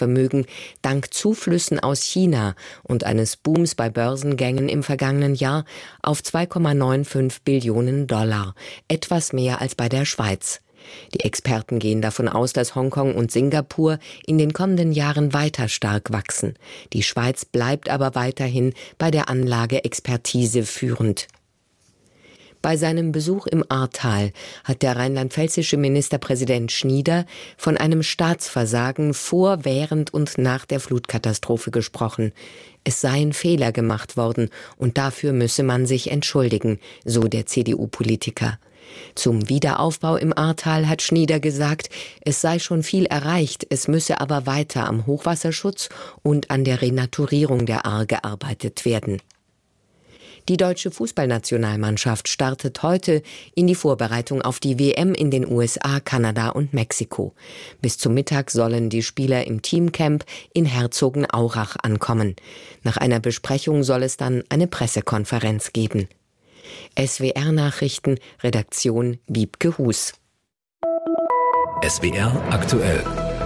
Wirtschaftsvermögen dank Zuflüssen aus China und eines Booms bei Börsengängen im vergangenen Jahr auf 2,95 Billionen $, etwas mehr als bei der Schweiz. Die Experten gehen davon aus, dass Hongkong und Singapur in den kommenden Jahren weiter stark wachsen. Die Schweiz bleibt aber weiterhin bei der Anlageexpertise führend. Bei seinem Besuch im Ahrtal hat der rheinland-pfälzische Ministerpräsident Schnieder von einem Staatsversagen vor, während und nach der Flutkatastrophe gesprochen. Es seien Fehler gemacht worden und dafür müsse man sich entschuldigen, so der CDU-Politiker. Zum Wiederaufbau im Ahrtal hat Schnieder gesagt, es sei schon viel erreicht, es müsse aber weiter am Hochwasserschutz und an der Renaturierung der Ahr gearbeitet werden. Die deutsche Fußballnationalmannschaft startet heute in die Vorbereitung auf die WM in den USA, Kanada und Mexiko. Bis zum Mittag sollen die Spieler im Teamcamp in Herzogenaurach ankommen. Nach einer Besprechung soll es dann eine Pressekonferenz geben. SWR-Nachrichten, Redaktion Wiebke Hus. SWR aktuell.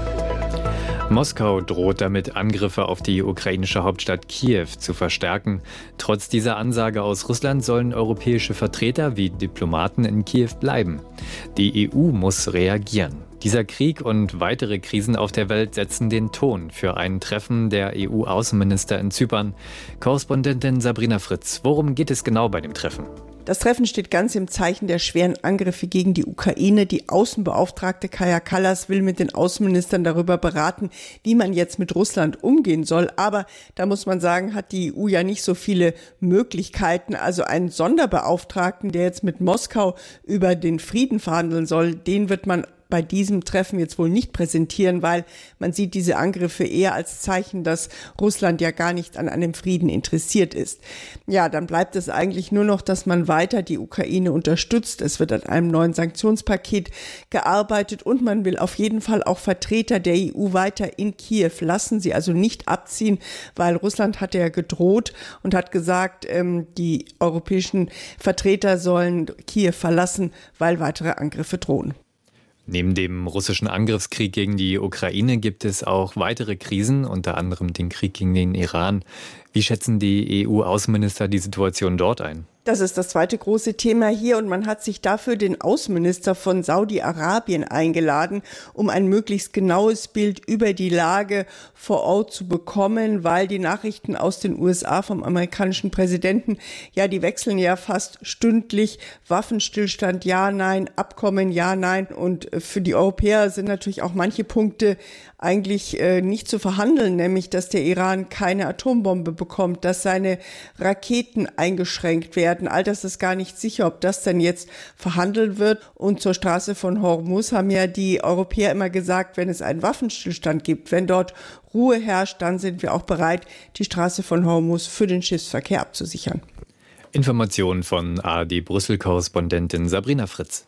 Moskau droht damit, Angriffe auf die ukrainische Hauptstadt Kiew zu verstärken. Trotz dieser Ansage aus Russland sollen europäische Vertreter wie Diplomaten in Kiew bleiben. Die EU muss reagieren. Dieser Krieg und weitere Krisen auf der Welt setzen den Ton für ein Treffen der EU-Außenminister in Zypern. Korrespondentin Sabrina Fritz, worum geht es genau bei dem Treffen? Das Treffen steht ganz im Zeichen der schweren Angriffe gegen die Ukraine. Die Außenbeauftragte Kaja Kallas will mit den Außenministern darüber beraten, wie man jetzt mit Russland umgehen soll. Aber da muss man sagen, hat die EU ja nicht so viele Möglichkeiten. Also einen Sonderbeauftragten, der jetzt mit Moskau über den Frieden verhandeln soll, den wird man bei diesem Treffen jetzt wohl nicht präsentieren, weil man sieht diese Angriffe eher als Zeichen, dass Russland ja gar nicht an einem Frieden interessiert ist. Ja, dann bleibt es eigentlich nur noch, dass man weiter die Ukraine unterstützt. Es wird an einem neuen Sanktionspaket gearbeitet und man will auf jeden Fall auch Vertreter der EU weiter in Kiew lassen, sie also nicht abziehen, weil Russland hat ja gedroht und hat gesagt, die europäischen Vertreter sollen Kiew verlassen, weil weitere Angriffe drohen. Neben dem russischen Angriffskrieg gegen die Ukraine gibt es auch weitere Krisen, unter anderem den Krieg gegen den Iran. Wie schätzen die EU-Außenminister die Situation dort ein? Das ist das zweite große Thema hier und man hat sich dafür den Außenminister von Saudi-Arabien eingeladen, um ein möglichst genaues Bild über die Lage vor Ort zu bekommen, weil die Nachrichten aus den USA vom amerikanischen Präsidenten, ja, die wechseln ja fast stündlich. Waffenstillstand, ja, nein, Abkommen, ja, nein. Und für die Europäer sind natürlich auch manche Punkte eigentlich nicht zu verhandeln, nämlich, dass der Iran keine Atombombe bekommt, dass seine Raketen eingeschränkt werden. All das ist gar nicht sicher, ob das denn jetzt verhandelt wird. Und zur Straße von Hormuz haben ja die Europäer immer gesagt, wenn es einen Waffenstillstand gibt, wenn dort Ruhe herrscht, dann sind wir auch bereit, die Straße von Hormuz für den Schiffsverkehr abzusichern. Informationen von ARD-Brüssel-Korrespondentin Sabrina Fritz.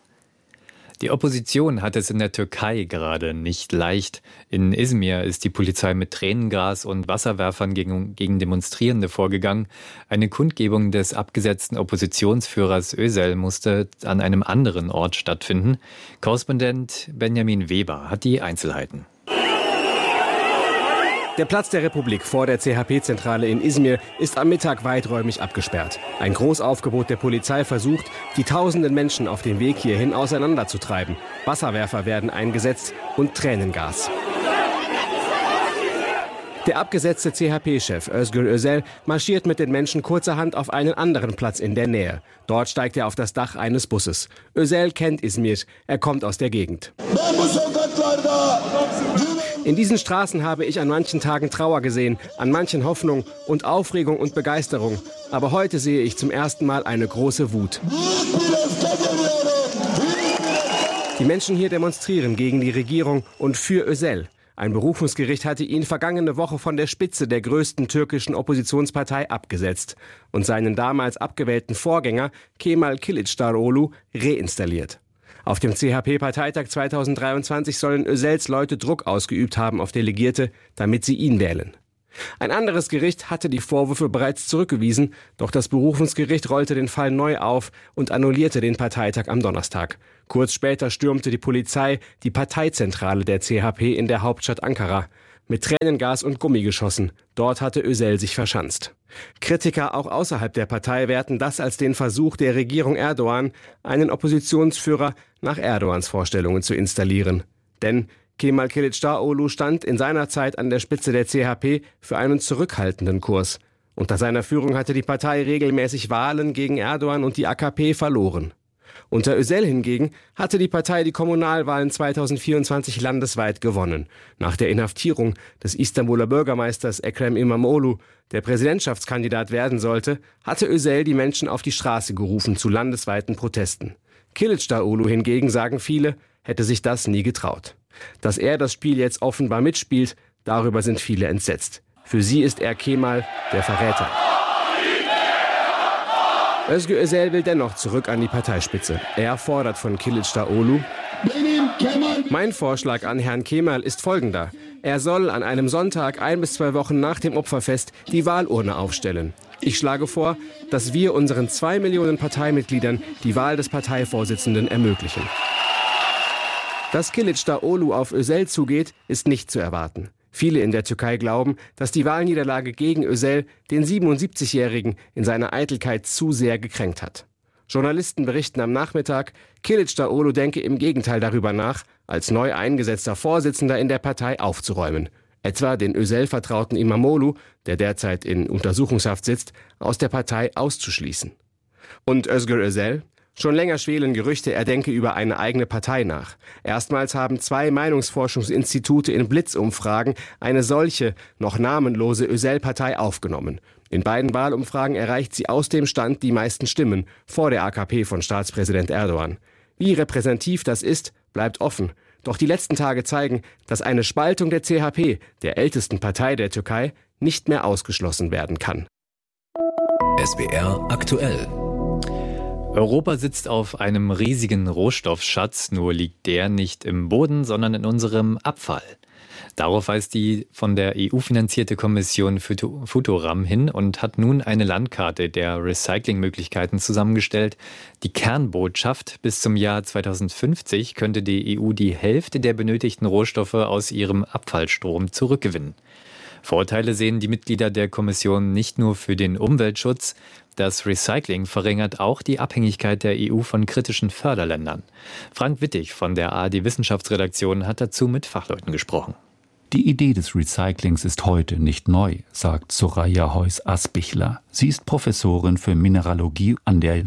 Die Opposition hat es in der Türkei gerade nicht leicht. In Izmir ist die Polizei mit Tränengas und Wasserwerfern gegen Demonstrierende vorgegangen. Eine Kundgebung des abgesetzten Oppositionsführers Özel musste an einem anderen Ort stattfinden. Korrespondent Benjamin Weber hat die Einzelheiten. Der Platz der Republik vor der CHP-Zentrale in Izmir ist am Mittag weiträumig abgesperrt. Ein Großaufgebot der Polizei versucht, die tausenden Menschen auf dem Weg hierhin auseinanderzutreiben. Wasserwerfer werden eingesetzt und Tränengas. Der abgesetzte CHP-Chef Özgür Özel marschiert mit den Menschen kurzerhand auf einen anderen Platz in der Nähe. Dort steigt er auf das Dach eines Busses. Özel kennt Izmir, er kommt aus der Gegend. In diesen Straßen habe ich an manchen Tagen Trauer gesehen, an manchen Hoffnung und Aufregung und Begeisterung. Aber heute sehe ich zum ersten Mal eine große Wut. Die Menschen hier demonstrieren gegen die Regierung und für Özel. Ein Berufungsgericht hatte ihn vergangene Woche von der Spitze der größten türkischen Oppositionspartei abgesetzt und seinen damals abgewählten Vorgänger Kemal Kılıçdaroğlu reinstalliert. Auf dem CHP-Parteitag 2023 sollen Özels Leute Druck ausgeübt haben auf Delegierte, damit sie ihn wählen. Ein anderes Gericht hatte die Vorwürfe bereits zurückgewiesen, doch das Berufungsgericht rollte den Fall neu auf und annullierte den Parteitag am Donnerstag. Kurz später stürmte die Polizei die Parteizentrale der CHP in der Hauptstadt Ankara. mit Tränengas und Gummigeschossen. Dort hatte Özel sich verschanzt. Kritiker auch außerhalb der Partei werten das als den Versuch der Regierung Erdogan, einen Oppositionsführer nach Erdogans Vorstellungen zu installieren. Denn Kemal Kılıçdaroğlu stand in seiner Zeit an der Spitze der CHP für einen zurückhaltenden Kurs. Unter seiner Führung hatte die Partei regelmäßig Wahlen gegen Erdogan und die AKP verloren. Unter Özel hingegen hatte die Partei die Kommunalwahlen 2024 landesweit gewonnen. Nach der Inhaftierung des Istanbuler Bürgermeisters Ekrem İmamoğlu, der Präsidentschaftskandidat werden sollte, hatte Özel die Menschen auf die Straße gerufen zu landesweiten Protesten. Kılıçdaroğlu hingegen, sagen viele, hätte sich das nie getraut. Dass er das Spiel jetzt offenbar mitspielt, darüber sind viele entsetzt. Für sie ist er Kemal, der Verräter. Özgür Özel will dennoch zurück an die Parteispitze. Er fordert von Kılıçdaroğlu: Mein Vorschlag an Herrn Kemal ist folgender. Er soll an einem Sonntag 1 bis 2 Wochen nach dem Opferfest die Wahlurne aufstellen. Ich schlage vor, dass wir unseren 2 Millionen Parteimitgliedern die Wahl des Parteivorsitzenden ermöglichen. Dass Kılıçdaroğlu auf Özel zugeht, ist nicht zu erwarten. Viele in der Türkei glauben, dass die Wahlniederlage gegen Özel den 77-Jährigen in seiner Eitelkeit zu sehr gekränkt hat. Journalisten berichten am Nachmittag, Kılıçdaroğlu denke im Gegenteil darüber nach, als neu eingesetzter Vorsitzender in der Partei aufzuräumen. Etwa den Özel-Vertrauten İmamoğlu, der derzeit in Untersuchungshaft sitzt, aus der Partei auszuschließen. Und Özgür Özel? Schon länger schwelen Gerüchte, er denke über eine eigene Partei nach. Erstmals haben 2 Meinungsforschungsinstitute in Blitzumfragen eine solche, noch namenlose Özel-Partei aufgenommen. In beiden Wahlumfragen erreicht sie aus dem Stand die meisten Stimmen, vor der AKP von Staatspräsident Erdogan. Wie repräsentativ das ist, bleibt offen. Doch die letzten Tage zeigen, dass eine Spaltung der CHP, der ältesten Partei der Türkei, nicht mehr ausgeschlossen werden kann. SWR aktuell. Europa sitzt auf einem riesigen Rohstoffschatz, nur liegt der nicht im Boden, sondern in unserem Abfall. Darauf weist die von der EU finanzierte Kommission Futuram hin und hat nun eine Landkarte der Recyclingmöglichkeiten zusammengestellt. Die Kernbotschaft: Bis zum Jahr 2050 könnte die EU die Hälfte der benötigten Rohstoffe aus ihrem Abfallstrom zurückgewinnen. Vorteile sehen die Mitglieder der Kommission nicht nur für den Umweltschutz. Das Recycling verringert auch die Abhängigkeit der EU von kritischen Förderländern. Frank Wittig von der ARD-Wissenschaftsredaktion hat dazu mit Fachleuten gesprochen. Die Idee des Recyclings ist heute nicht neu, sagt Soraya Heuss-Aspichler. Sie ist Professorin für Mineralogie an der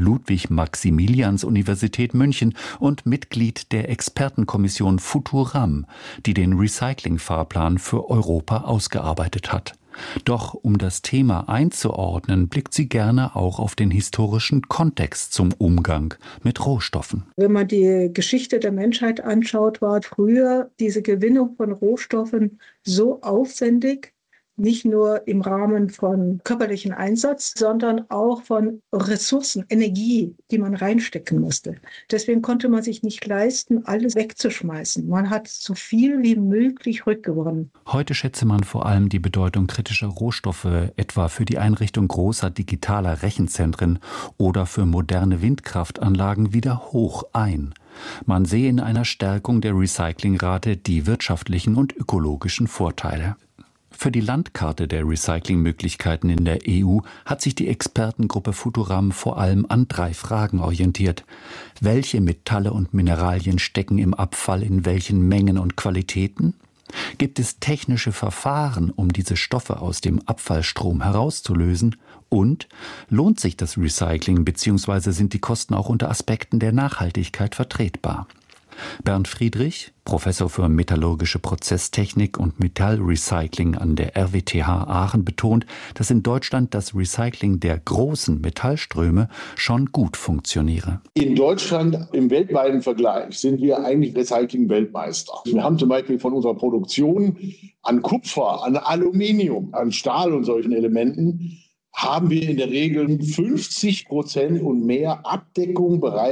Ludwig-Maximilians-Universität München und Mitglied der Expertenkommission Futuram, die den Recycling-Fahrplan für Europa ausgearbeitet hat. Doch um das Thema einzuordnen, blickt sie gerne auch auf den historischen Kontext zum Umgang mit Rohstoffen. Wenn man die Geschichte der Menschheit anschaut, war früher diese Gewinnung von Rohstoffen so aufwendig, nicht nur im Rahmen von körperlichen Einsatz, sondern auch von Ressourcen, Energie, die man reinstecken musste. Deswegen konnte man sich nicht leisten, alles wegzuschmeißen. Man hat so viel wie möglich rückgewonnen. Heute schätze man vor allem die Bedeutung kritischer Rohstoffe, etwa für die Einrichtung großer digitaler Rechenzentren oder für moderne Windkraftanlagen, wieder hoch ein. Man sehe in einer Stärkung der Recyclingrate die wirtschaftlichen und ökologischen Vorteile. Für die Landkarte der Recyclingmöglichkeiten in der EU hat sich die Expertengruppe Futuram vor allem an 3 Fragen orientiert. Welche Metalle und Mineralien stecken im Abfall in welchen Mengen und Qualitäten? Gibt es technische Verfahren, um diese Stoffe aus dem Abfallstrom herauszulösen? Und lohnt sich das Recycling bzw. sind die Kosten auch unter Aspekten der Nachhaltigkeit vertretbar? Bernd Friedrich, Professor für metallurgische Prozesstechnik und Metallrecycling an der RWTH Aachen, betont, dass in Deutschland das Recycling der großen Metallströme schon gut funktioniere. In Deutschland im weltweiten Vergleich sind wir eigentlich Recycling-Weltmeister. Wir haben zum Beispiel von unserer Produktion an Kupfer, an Aluminium, an Stahl und solchen Elementen haben wir in der Regel 50% und mehr Abdeckung bereits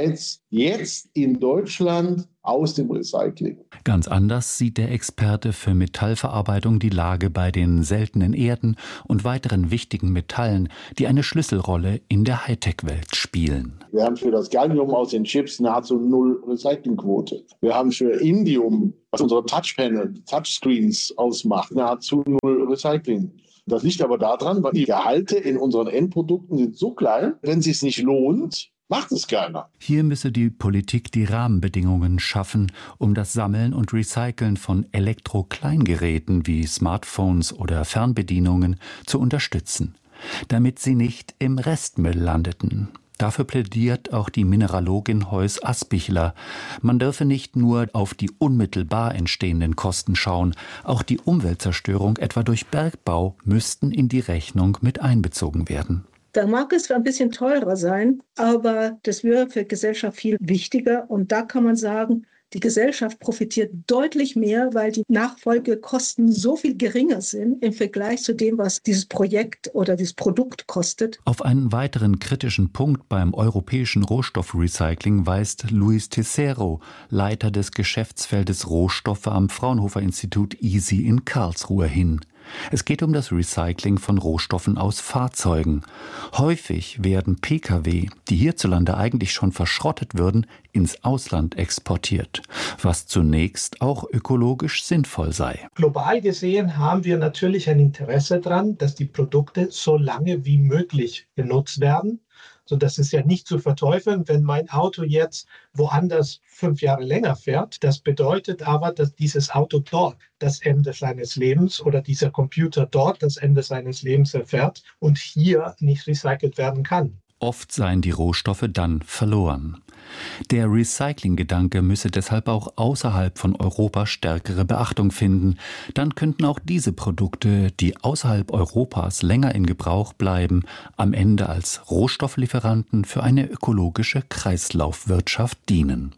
jetzt in Deutschland aus dem Recycling. Ganz anders sieht der Experte für Metallverarbeitung die Lage bei den seltenen Erden und weiteren wichtigen Metallen, die eine Schlüsselrolle in der Hightech-Welt spielen. Wir haben für das Gallium aus den Chips nahezu 0 Recyclingquote. Wir haben für Indium, was unsere Touchscreens ausmacht, nahezu 0 Recycling. Das liegt aber daran, weil die Gehalte in unseren Endprodukten sind so klein, wenn es sich nicht lohnt, macht es keiner. Hier müsse die Politik die Rahmenbedingungen schaffen, um das Sammeln und Recyceln von Elektro-Kleingeräten wie Smartphones oder Fernbedienungen zu unterstützen, damit sie nicht im Restmüll landeten. Dafür plädiert auch die Mineralogin Heus Aspichler. Man dürfe nicht nur auf die unmittelbar entstehenden Kosten schauen, auch die Umweltzerstörung etwa durch Bergbau müssten in die Rechnung mit einbezogen werden. Da mag es ein bisschen teurer sein, aber das wäre für die Gesellschaft viel wichtiger. Und da kann man sagen, die Gesellschaft profitiert deutlich mehr, weil die Nachfolgekosten so viel geringer sind im Vergleich zu dem, was dieses Projekt oder dieses Produkt kostet. Auf einen weiteren kritischen Punkt beim europäischen Rohstoffrecycling weist Luis Tissero, Leiter des Geschäftsfeldes Rohstoffe am Fraunhofer-Institut ISI in Karlsruhe, hin. Es geht um das Recycling von Rohstoffen aus Fahrzeugen. Häufig werden Pkw, die hierzulande eigentlich schon verschrottet würden, ins Ausland exportiert, was zunächst auch ökologisch sinnvoll sei. Global gesehen haben wir natürlich ein Interesse daran, dass die Produkte so lange wie möglich genutzt werden. So, das ist ja nicht zu verteufeln, wenn mein Auto jetzt woanders 5 Jahre länger fährt. Das bedeutet aber, dass dieses Auto dort das Ende seines Lebens oder dieser Computer dort das Ende seines Lebens erfährt und hier nicht recycelt werden kann. Oft seien die Rohstoffe dann verloren. Der Recycling-Gedanke müsse deshalb auch außerhalb von Europa stärkere Beachtung finden. Dann könnten auch diese Produkte, die außerhalb Europas länger in Gebrauch bleiben, am Ende als Rohstofflieferanten für eine ökologische Kreislaufwirtschaft dienen.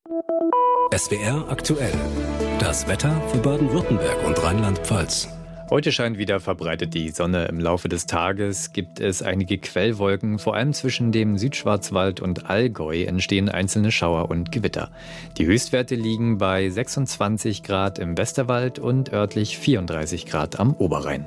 SWR aktuell. Das Wetter für Baden-Württemberg und Rheinland-Pfalz. Heute scheint wieder verbreitet die Sonne. Im Laufe des Tages gibt es einige Quellwolken. Vor allem zwischen dem Südschwarzwald und Allgäu entstehen einzelne Schauer und Gewitter. Die Höchstwerte liegen bei 26 Grad im Westerwald und örtlich 34 Grad am Oberrhein.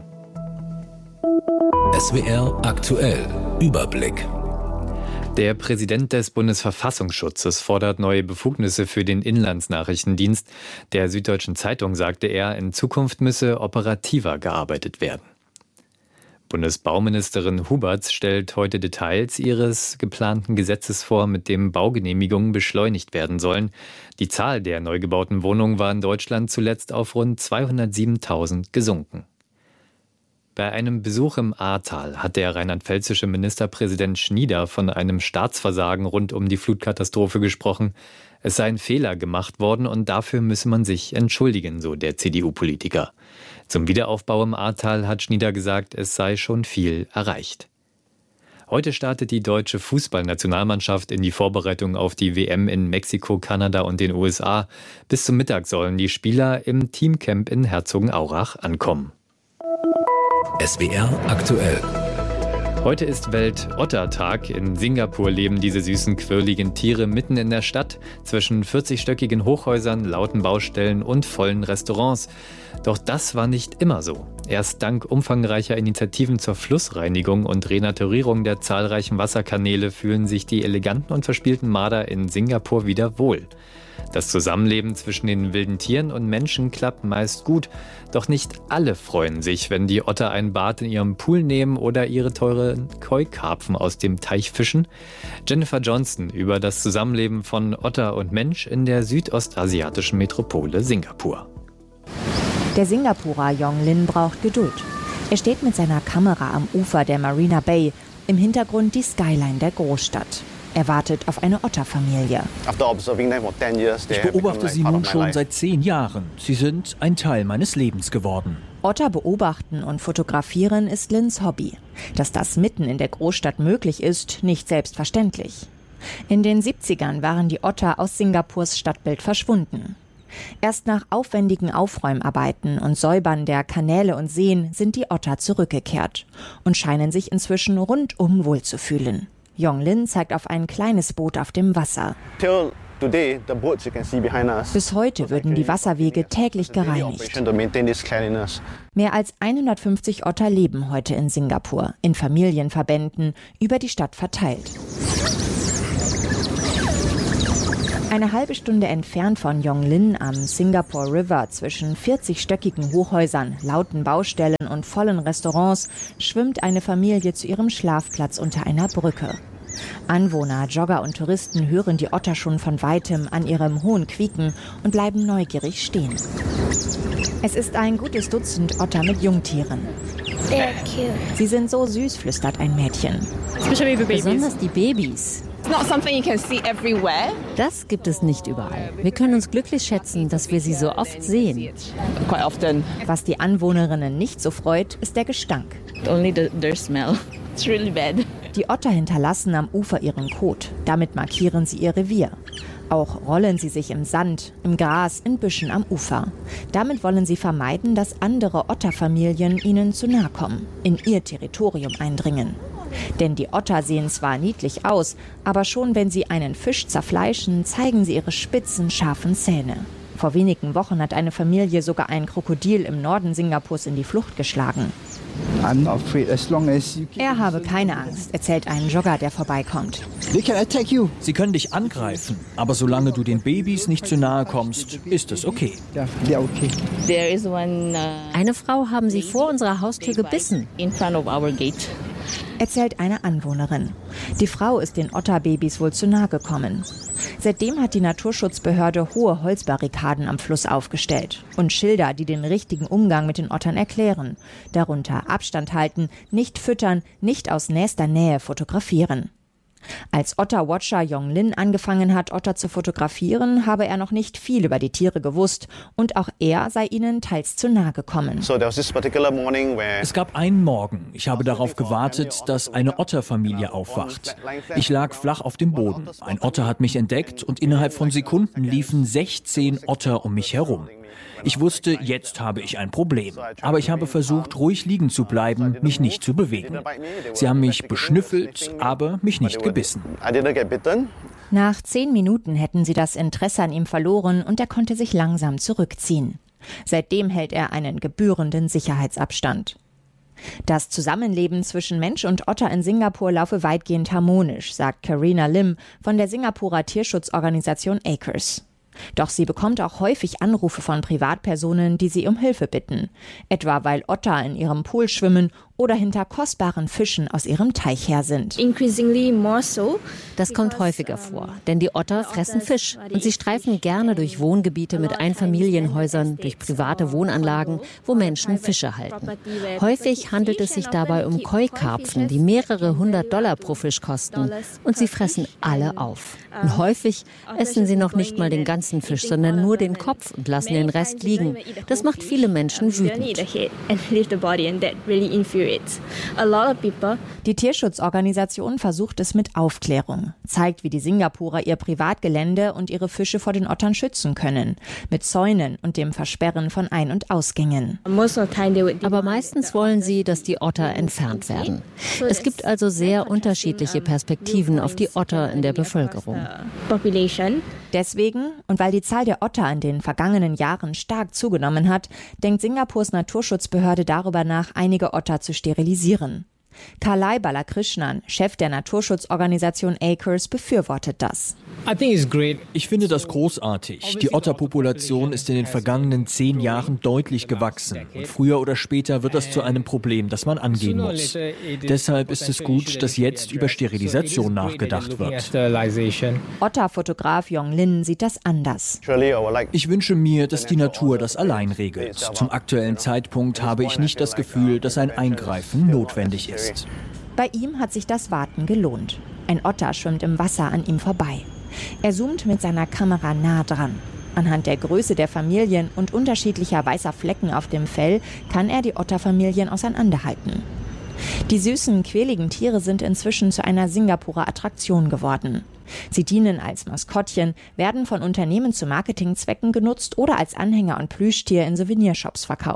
SWR aktuell. Überblick. Der Präsident des Bundesverfassungsschutzes fordert neue Befugnisse für den Inlandsnachrichtendienst. Der Süddeutschen Zeitung sagte er, in Zukunft müsse operativer gearbeitet werden. Bundesbauministerin Huberts stellt heute Details ihres geplanten Gesetzes vor, mit dem Baugenehmigungen beschleunigt werden sollen. Die Zahl der neu gebauten Wohnungen war in Deutschland zuletzt auf rund 207.000 gesunken. Bei einem Besuch im Ahrtal hat der rheinland-pfälzische Ministerpräsident Schnieder von einem Staatsversagen rund um die Flutkatastrophe gesprochen. Es sei ein Fehler gemacht worden und dafür müsse man sich entschuldigen, so der CDU-Politiker. Zum Wiederaufbau im Ahrtal hat Schnieder gesagt, es sei schon viel erreicht. Heute startet die deutsche Fußballnationalmannschaft in die Vorbereitung auf die WM in Mexiko, Kanada und den USA. Bis zum Mittag sollen die Spieler im Teamcamp in Herzogenaurach ankommen. SWR aktuell. Heute ist Welt-Otter-Tag. In Singapur leben diese süßen, quirligen Tiere mitten in der Stadt, zwischen 40-stöckigen Hochhäusern, lauten Baustellen und vollen Restaurants. Doch das war nicht immer so. Erst dank umfangreicher Initiativen zur Flussreinigung und Renaturierung der zahlreichen Wasserkanäle fühlen sich die eleganten und verspielten Marder in Singapur wieder wohl. Das Zusammenleben zwischen den wilden Tieren und Menschen klappt meist gut. Doch nicht alle freuen sich, wenn die Otter ein Bad in ihrem Pool nehmen oder ihre teuren Koi-Karpfen aus dem Teich fischen. Jennifer Johnston über das Zusammenleben von Otter und Mensch in der südostasiatischen Metropole Singapur. Der Singapurer Yong Lin braucht Geduld. Er steht mit seiner Kamera am Ufer der Marina Bay, im Hintergrund die Skyline der Großstadt. Er wartet auf eine Otterfamilie. Ich beobachte sie nun schon seit 10 Jahren. Sie sind ein Teil meines Lebens geworden. Otter beobachten und fotografieren ist Lins Hobby. Dass das mitten in der Großstadt möglich ist, nicht selbstverständlich. In den 70ern waren die Otter aus Singapurs Stadtbild verschwunden. Erst nach aufwendigen Aufräumarbeiten und Säubern der Kanäle und Seen sind die Otter zurückgekehrt und scheinen sich inzwischen rundum wohlzufühlen. Yong Lin zeigt auf ein kleines Boot auf dem Wasser. Bis heute würden die Wasserwege täglich gereinigt. Mehr als 150 Otter leben heute in Singapur, in Familienverbänden, über die Stadt verteilt. Eine halbe Stunde entfernt von Yong Lin am Singapore River zwischen 40-stöckigen Hochhäusern, lauten Baustellen und vollen Restaurants schwimmt eine Familie zu ihrem Schlafplatz unter einer Brücke. Anwohner, Jogger und Touristen hören die Otter schon von Weitem an ihrem hohen Quieken und bleiben neugierig stehen. Es ist ein gutes Dutzend Otter mit Jungtieren. Sie sind so süß, flüstert ein Mädchen. Besonders die Babys. Das gibt es nicht überall. Wir können uns glücklich schätzen, dass wir sie so oft sehen. Was die Anwohnerinnen nicht so freut, ist der Gestank. Die Otter hinterlassen am Ufer ihren Kot. Damit markieren sie ihr Revier. Auch rollen sie sich im Sand, im Gras, in Büschen am Ufer. Damit wollen sie vermeiden, dass andere Otterfamilien ihnen zu nahe kommen, in ihr Territorium eindringen. Denn die Otter sehen zwar niedlich aus, aber schon wenn sie einen Fisch zerfleischen, zeigen sie ihre spitzen, scharfen Zähne. Vor wenigen Wochen hat eine Familie sogar ein Krokodil im Norden Singapurs in die Flucht geschlagen. Er habe keine Angst, erzählt ein Jogger, der vorbeikommt. Sie können dich angreifen, aber solange du den Babys nicht zu nahe kommst, ist es okay. Eine Frau haben sie vor unserer Haustür gebissen. Erzählt eine Anwohnerin. Die Frau ist den Otterbabys wohl zu nahe gekommen. Seitdem hat die Naturschutzbehörde hohe Holzbarrikaden am Fluss aufgestellt und Schilder, die den richtigen Umgang mit den Ottern erklären. Darunter Abstand halten, nicht füttern, nicht aus nächster Nähe fotografieren. Als Otter-Watcher Yong Lin angefangen hat, Otter zu fotografieren, habe er noch nicht viel über die Tiere gewusst und auch er sei ihnen teils zu nahe gekommen. Es gab einen Morgen, ich habe darauf gewartet, dass eine Otterfamilie aufwacht. Ich lag flach auf dem Boden. Ein Otter hat mich entdeckt und innerhalb von Sekunden liefen 16 Otter um mich herum. Ich wusste, jetzt habe ich ein Problem. Aber ich habe versucht, ruhig liegen zu bleiben, mich nicht zu bewegen. Sie haben mich beschnüffelt, aber mich nicht gebissen. Nach 10 Minuten hätten sie das Interesse an ihm verloren und er konnte sich langsam zurückziehen. Seitdem hält er einen gebührenden Sicherheitsabstand. Das Zusammenleben zwischen Mensch und Otter in Singapur laufe weitgehend harmonisch, sagt Karina Lim von der Singapurer Tierschutzorganisation Acres. Doch sie bekommt auch häufig Anrufe von Privatpersonen, die sie um Hilfe bitten. Etwa weil Otter in ihrem Pool schwimmen oder hinter kostbaren Fischen aus ihrem Teich her sind. Das kommt häufiger vor, denn die Otter fressen Fisch und sie streifen gerne durch Wohngebiete mit Einfamilienhäusern, durch private Wohnanlagen, wo Menschen Fische halten. Häufig handelt es sich dabei um Koi-Karpfen, die mehrere $100 pro Fisch kosten und sie fressen alle auf. Und häufig essen sie noch nicht mal den ganzen Fisch, sondern nur den Kopf und lassen den Rest liegen. Das macht viele Menschen wütend. Die Tierschutzorganisation versucht es mit Aufklärung, zeigt, wie die Singapurer ihr Privatgelände und ihre Fische vor den Ottern schützen können, mit Zäunen und dem Versperren von Ein- und Ausgängen. Aber meistens wollen sie, dass die Otter entfernt werden. Es gibt also sehr unterschiedliche Perspektiven auf die Otter in der Bevölkerung. Deswegen, und weil die Zahl der Otter in den vergangenen Jahren stark zugenommen hat, denkt Singapurs Naturschutzbehörde darüber nach, einige Otter zu sterilisieren. Kalai Balakrishnan, Chef der Naturschutzorganisation Acres, befürwortet das. Ich finde das großartig. Die Otterpopulation ist in den vergangenen 10 Jahren deutlich gewachsen. Und früher oder später wird das zu einem Problem, das man angehen muss. Deshalb ist es gut, dass jetzt über Sterilisation nachgedacht wird. Otterfotograf Yong Lin sieht das anders. Ich wünsche mir, dass die Natur das allein regelt. Zum aktuellen Zeitpunkt habe ich nicht das Gefühl, dass ein Eingreifen notwendig ist. Bei ihm hat sich das Warten gelohnt. Ein Otter schwimmt im Wasser an ihm vorbei. Er zoomt mit seiner Kamera nah dran. Anhand der Größe der Familien und unterschiedlicher weißer Flecken auf dem Fell kann er die Otterfamilien auseinanderhalten. Die süßen, quäligen Tiere sind inzwischen zu einer Singapurer Attraktion geworden. Sie dienen als Maskottchen, werden von Unternehmen zu Marketingzwecken genutzt oder als Anhänger und Plüschtier in Souvenirshops verkauft.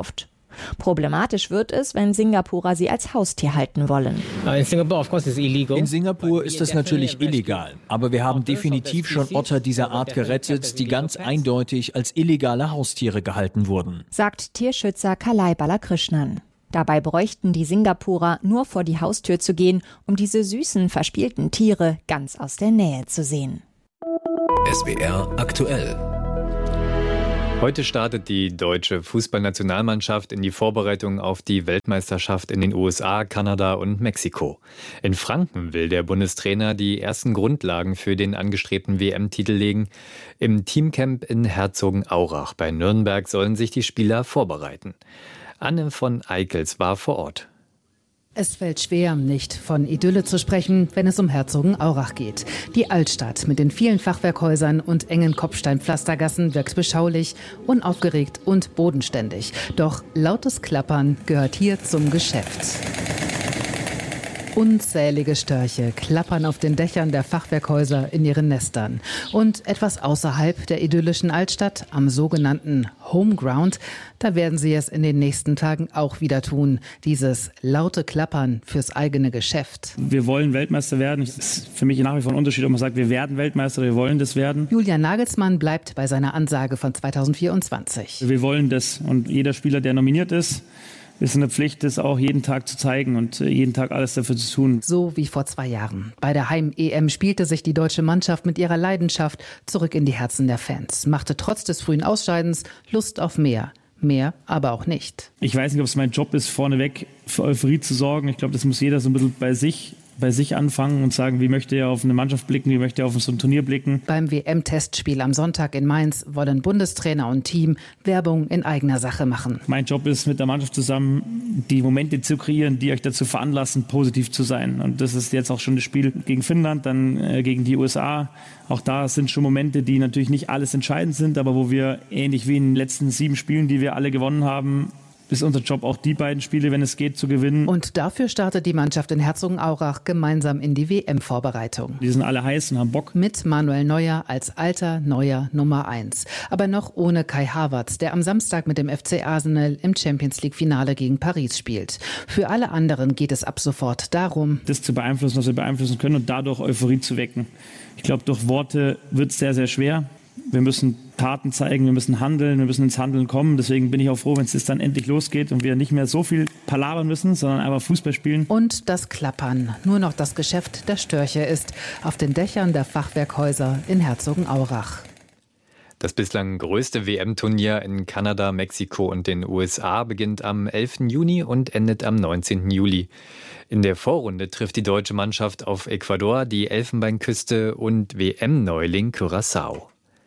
Problematisch wird es, wenn Singapurer sie als Haustier halten wollen. In Singapur ist das natürlich illegal, aber wir haben definitiv schon Otter dieser Art gerettet, die ganz eindeutig als illegale Haustiere gehalten wurden, sagt Tierschützer Kalai Balakrishnan. Dabei bräuchten die Singapurer nur vor die Haustür zu gehen, um diese süßen, verspielten Tiere ganz aus der Nähe zu sehen. SWR aktuell. Heute startet die deutsche Fußballnationalmannschaft in die Vorbereitung auf die Weltmeisterschaft in den USA, Kanada und Mexiko. In Franken will der Bundestrainer die ersten Grundlagen für den angestrebten WM-Titel legen. Im Teamcamp in Herzogenaurach bei Nürnberg sollen sich die Spieler vorbereiten. Anne von Eickels war vor Ort. Es fällt schwer, nicht von Idylle zu sprechen, wenn es um Herzogenaurach geht. Die Altstadt mit den vielen Fachwerkhäusern und engen Kopfsteinpflastergassen wirkt beschaulich, unaufgeregt und bodenständig. Doch lautes Klappern gehört hier zum Geschäft. Unzählige Störche klappern auf den Dächern der Fachwerkhäuser in ihren Nestern. Und etwas außerhalb der idyllischen Altstadt, am sogenannten Homeground, da werden sie es in den nächsten Tagen auch wieder tun. Dieses laute Klappern fürs eigene Geschäft. Wir wollen Weltmeister werden. Es ist für mich nach wie vor ein Unterschied, ob man sagt, wir werden Weltmeister, wir wollen das werden. Julian Nagelsmann bleibt bei seiner Ansage von 2024. Wir wollen das, und jeder Spieler, der nominiert ist, ist eine Pflicht, das auch jeden Tag zu zeigen und jeden Tag alles dafür zu tun. So wie vor 2 Jahren. Bei der Heim-EM spielte sich die deutsche Mannschaft mit ihrer Leidenschaft zurück in die Herzen der Fans. Machte trotz des frühen Ausscheidens Lust auf mehr. Mehr aber auch nicht. Ich weiß nicht, ob es mein Job ist, vorneweg für Euphorie zu sorgen. Ich glaube, das muss jeder so ein bisschen bei sich anfangen und sagen, wie möchte er auf eine Mannschaft blicken, wie möchte er auf so ein Turnier blicken. Beim WM-Testspiel am Sonntag in Mainz wollen Bundestrainer und Team Werbung in eigener Sache machen. Mein Job ist, mit der Mannschaft zusammen die Momente zu kreieren, die euch dazu veranlassen, positiv zu sein. Und das ist jetzt auch schon das Spiel gegen Finnland, dann gegen die USA. Auch da sind schon Momente, die natürlich nicht alles entscheidend sind, aber wo wir ähnlich wie in den letzten 7 Spielen, die wir alle gewonnen haben, ist unser Job, auch die beiden Spiele, wenn es geht, zu gewinnen. Und dafür startet die Mannschaft in Herzogenaurach gemeinsam in die WM-Vorbereitung. Die sind alle heiß und haben Bock. Mit Manuel Neuer als alter neuer Nummer 1. Aber noch ohne Kai Havertz, der am Samstag mit dem FC Arsenal im Champions-League-Finale gegen Paris spielt. Für alle anderen geht es ab sofort darum, das zu beeinflussen, was wir beeinflussen können und dadurch Euphorie zu wecken. Ich glaube, durch Worte wird es sehr, sehr schwer. Wir müssen Taten zeigen, wir müssen handeln, wir müssen ins Handeln kommen. Deswegen bin ich auch froh, wenn es jetzt dann endlich losgeht und wir nicht mehr so viel palabern müssen, sondern einfach Fußball spielen. Und das Klappern, nur noch das Geschäft der Störche ist auf den Dächern der Fachwerkhäuser in Herzogenaurach. Das bislang größte WM-Turnier in Kanada, Mexiko und den USA beginnt am 11. Juni und endet am 19. Juli. In der Vorrunde trifft die deutsche Mannschaft auf Ecuador, die Elfenbeinküste und WM-Neuling Curaçao.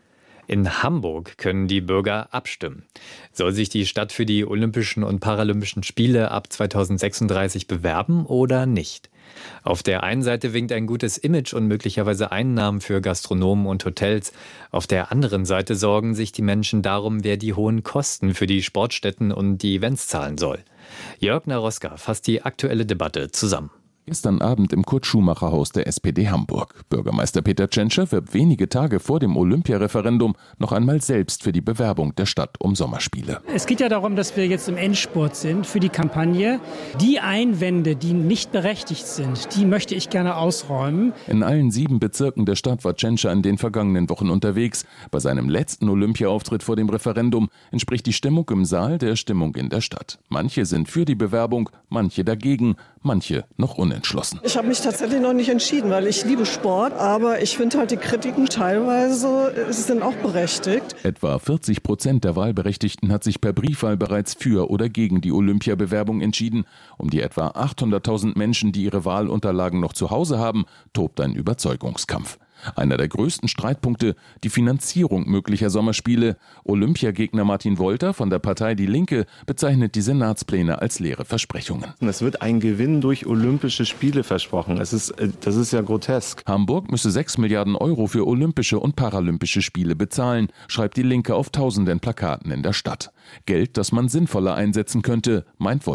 In Hamburg können die Bürger abstimmen. Soll sich die Stadt für die Olympischen und Paralympischen Spiele ab 2036 bewerben oder nicht? Auf der einen Seite winkt ein gutes Image und möglicherweise Einnahmen für Gastronomen und Hotels. Auf der anderen Seite sorgen sich die Menschen darum, wer die hohen Kosten für die Sportstätten und die Events zahlen soll. Jörg Naroska fasst die aktuelle Debatte zusammen. Gestern Abend im Kurt-Schumacher-Haus der SPD Hamburg. Bürgermeister Peter Tschentscher wirbt wenige Tage vor dem Olympiareferendum noch einmal selbst für die Bewerbung der Stadt um Sommerspiele. Es geht ja darum, dass wir jetzt im Endspurt sind für die Kampagne. Die Einwände, die nicht berechtigt sind, die möchte ich gerne ausräumen. In allen 7 Bezirken der Stadt war Tschentscher in den vergangenen Wochen unterwegs. Bei seinem letzten Olympia-Auftritt vor dem Referendum entspricht die Stimmung im Saal der Stimmung in der Stadt. Manche sind für die Bewerbung, manche dagegen, manche noch unentschlossen. Ich habe mich tatsächlich noch nicht entschieden, weil ich liebe Sport, aber ich finde halt die Kritiken teilweise sind auch berechtigt. Etwa 40% der Wahlberechtigten hat sich per Briefwahl bereits für oder gegen die Olympiabewerbung entschieden. Um die etwa 800.000 Menschen, die ihre Wahlunterlagen noch zu Hause haben, tobt ein Überzeugungskampf. Einer der größten Streitpunkte, die Finanzierung möglicher Sommerspiele. Olympiagegner Martin Wolter von der Partei Die Linke bezeichnet die Senatspläne als leere Versprechungen. Es wird ein Gewinn durch Olympische Spiele versprochen. Das ist ja grotesk. Hamburg müsse 6 Milliarden Euro für Olympische und Paralympische Spiele bezahlen, schreibt Die Linke auf tausenden Plakaten in der Stadt. Geld, das man sinnvoller einsetzen könnte, meint Wolter.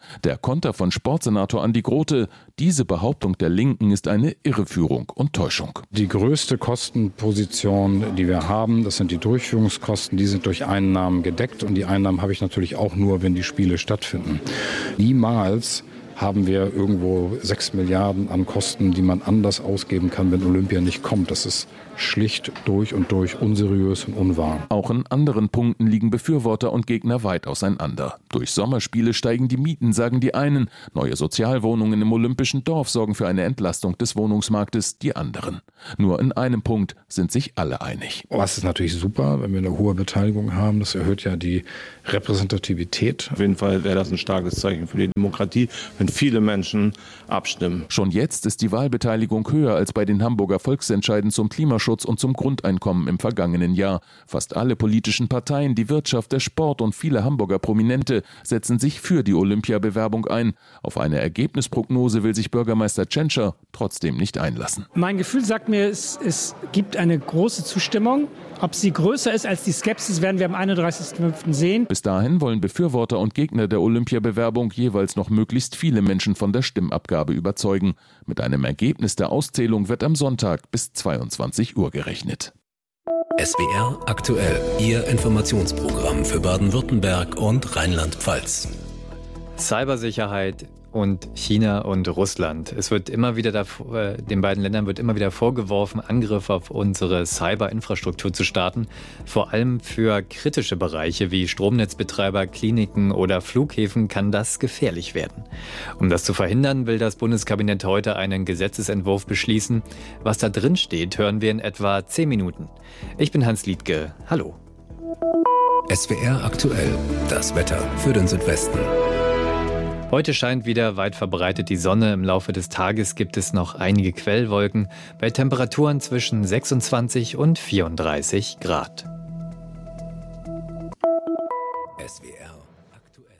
Der Konter von Sportsenator Andi Grote: Diese Behauptung der Linken ist eine Irreführung und Täuschung. Die größte Kostenposition, die wir haben, das sind die Durchführungskosten. Die sind durch Einnahmen gedeckt und die Einnahmen habe ich natürlich auch nur, wenn die Spiele stattfinden. Niemals haben wir irgendwo 6 Milliarden an Kosten, die man anders ausgeben kann, wenn Olympia nicht kommt. Das ist schlicht durch und durch unseriös und unwahr. Auch in anderen Punkten liegen Befürworter und Gegner weit auseinander. Durch Sommerspiele steigen die Mieten, sagen die einen. Neue Sozialwohnungen im Olympischen Dorf sorgen für eine Entlastung des Wohnungsmarktes, die anderen. Nur in einem Punkt sind sich alle einig. Was ist natürlich super, wenn wir eine hohe Beteiligung haben. Das erhöht ja die Repräsentativität. Auf jeden Fall wäre das ein starkes Zeichen für die Demokratie, wenn viele Menschen abstimmen. Schon jetzt ist die Wahlbeteiligung höher als bei den Hamburger Volksentscheiden zum Klimaschutz und zum Grundeinkommen im vergangenen Jahr. Fast alle politischen Parteien, die Wirtschaft, der Sport und viele Hamburger Prominente setzen sich für die Olympiabewerbung ein. Auf eine Ergebnisprognose will sich Bürgermeister Tschentscher trotzdem nicht einlassen. Mein Gefühl sagt mir, es gibt eine große Zustimmung. Ob sie größer ist als die Skepsis, werden wir am 31.05. sehen. Bis dahin wollen Befürworter und Gegner der Olympiabewerbung jeweils noch möglichst viele Menschen von der Stimmabgabe überzeugen. Mit einem Ergebnis der Auszählung wird am Sonntag bis 22 Uhr gerechnet. SWR aktuell, Ihr Informationsprogramm für Baden-Württemberg und Rheinland-Pfalz. Cybersicherheit und China und Russland. Es wird immer wieder den beiden Ländern wird immer wieder vorgeworfen, Angriffe auf unsere Cyberinfrastruktur zu starten, vor allem für kritische Bereiche wie Stromnetzbetreiber, Kliniken oder Flughäfen kann das gefährlich werden. Um das zu verhindern, will das Bundeskabinett heute einen Gesetzesentwurf beschließen. Was da drin steht, hören wir in etwa 10 Minuten. Ich bin Hans Liedtke. Hallo. SWR aktuell, das Wetter für den Südwesten. Heute scheint wieder weit verbreitet die Sonne. Im Laufe des Tages gibt es noch einige Quellwolken bei Temperaturen zwischen 26 und 34 Grad. SWR aktuell.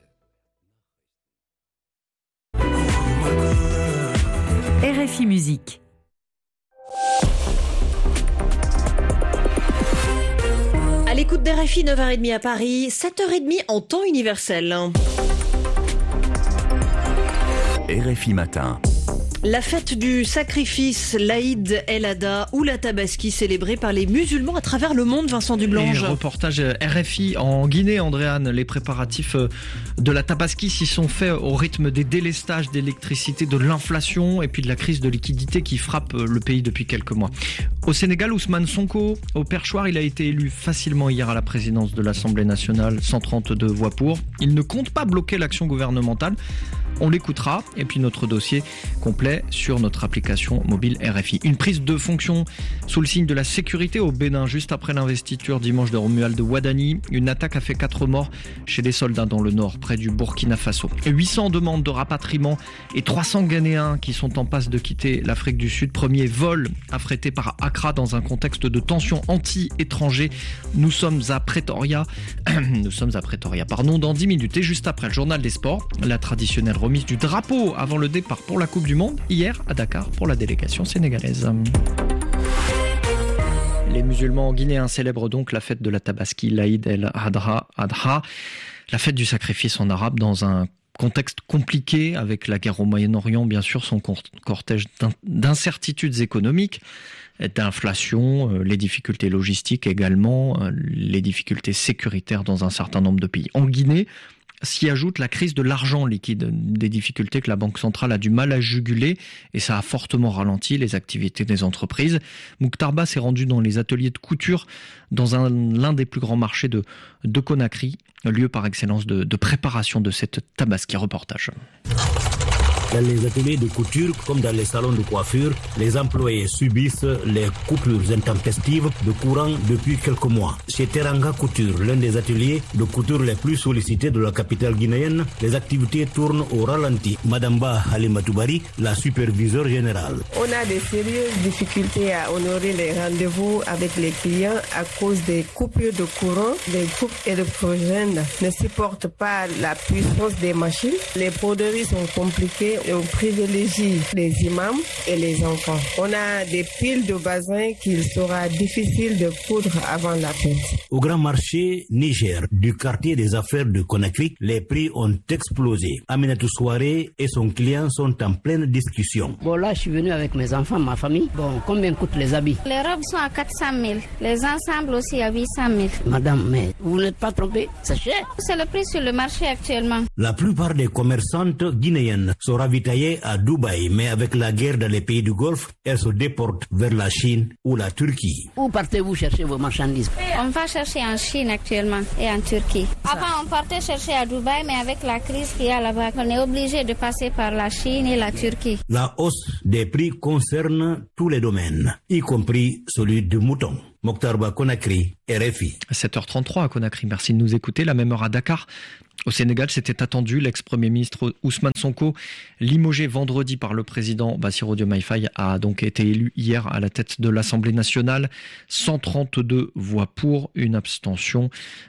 RFI Musik. À l'écoute d'RFI, 9h30 à Paris, 7h30 en temps universel. RFI Matin. La fête du sacrifice, l'Aïd el-Adha ou la Tabaski célébrée par les musulmans à travers le monde, Vincent Dublange. Et reportage RFI en Guinée, Andréane. Les préparatifs de la Tabaski s'y sont faits au rythme des délestages d'électricité, de l'inflation et puis de la crise de liquidité qui frappe le pays depuis quelques mois. Au Sénégal, Ousmane Sonko, au perchoir, il a été élu facilement hier à la présidence de l'Assemblée nationale, 132 voix pour. Il ne compte pas bloquer l'action gouvernementale. On l'écoutera et puis notre dossier complet sur notre application mobile RFI. Une prise de fonction sous le signe de la sécurité au Bénin juste après l'investiture dimanche de Romuald Wadani. Une attaque a fait 4 morts chez des soldats dans le nord près du Burkina Faso. 800 demandes de rapatriement et 300 Ghanéens qui sont en passe de quitter l'Afrique du Sud. Premier vol affrété par Accra dans un contexte de tension anti-étranger. Nous sommes à Pretoria. Dans 10 minutes et juste après le journal des sports, la traditionnelle remise du drapeau avant le départ pour la Coupe du Monde, hier à Dakar pour la délégation sénégalaise. Les musulmans guinéens célèbrent donc la fête de la Tabaski, l'Aïd el-Adha, la fête du sacrifice en arabe, dans un contexte compliqué avec la guerre au Moyen-Orient, bien sûr, son cortège d'incertitudes économiques, d'inflation, les difficultés logistiques également, les difficultés sécuritaires dans un certain nombre de pays. En Guinée, s'y ajoute la crise de l'argent liquide, des difficultés que la Banque centrale a du mal à juguler et ça a fortement ralenti les activités des entreprises. Mouktarba s'est rendu dans les ateliers de couture dans l'un des plus grands marchés de Conakry, lieu par excellence de préparation de cette Tabaski. Reportage. Dans les ateliers de couture, comme dans les salons de coiffure, les employés subissent les coupures intempestives de courant depuis quelques mois. Chez Teranga Couture, l'un des ateliers de couture les plus sollicités de la capitale guinéenne, les activités tournent au ralenti. Madame Ba Halimatoubari, la superviseure générale. On a de sérieuses difficultés à honorer les rendez-vous avec les clients à cause des coupures de courant. Les groupes électrogènes ne supportent pas la puissance des machines. Les broderies sont compliquées. on privilégie les imams et les enfants. On a des piles de bazin qu'il sera difficile de coudre avant la fête. Au grand marché Niger du quartier des affaires de Conakry, les prix ont explosé. Aminatou Souaré et son client sont en pleine discussion. Bon, là, je suis venu avec mes enfants, ma famille. Bon, combien coûtent les habits? Les robes sont à 400 000. Les ensembles aussi à 800 000. Madame, mais vous n'êtes pas trompée? C'est cher. C'est le prix sur le marché actuellement. La plupart des commerçantes guinéennes sont ravitaillées à Dubaï, mais avec la guerre dans les pays du Golfe, elles se déportent vers la Chine ou la Turquie. Où partez-vous chercher vos marchandises? On va chercher en Chine actuellement et en Turquie. Avant, on partait chercher à Dubaï, mais avec la crise qu'il y a là-bas, on est obligé de passer par la Chine et la Turquie. La hausse des prix concerne tous les domaines, y compris celui du mouton. Mokhtar Ba, Conakry, RFI. 7h33 à Conakry. Merci de nous écouter. La même heure à Dakar. Au Sénégal, c'était attendu. L'ex-premier ministre Ousmane Sonko, limogé vendredi par le président Bassirou Diomaye Faye, a donc été élu hier à la tête de l'Assemblée nationale. 132 voix pour, une abstention.